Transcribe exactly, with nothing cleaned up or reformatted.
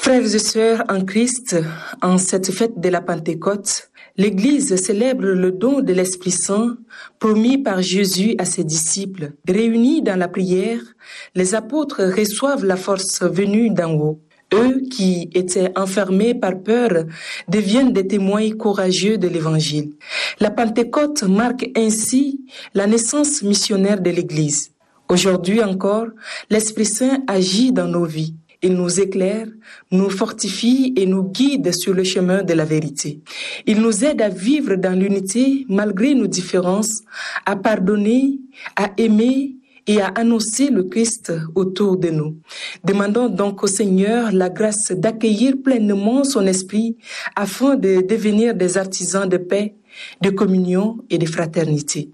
Frères et sœurs en Christ, en cette fête de la Pentecôte, l'Église célèbre le don de l'Esprit Saint promis par Jésus à ses disciples. Réunis dans la prière, les apôtres reçoivent la force venue d'en haut. Eux qui étaient enfermés par peur deviennent des témoins courageux de l'Évangile. La Pentecôte marque ainsi la naissance missionnaire de l'Église. Aujourd'hui encore, l'Esprit Saint agit dans nos vies. Il nous éclaire, nous fortifie et nous guide sur le chemin de la vérité. Il nous aide à vivre dans l'unité malgré nos différences, à pardonner, à aimer et à annoncer le Christ autour de nous. Demandons donc au Seigneur la grâce d'accueillir pleinement son esprit afin de devenir des artisans de paix, de communion et de fraternité.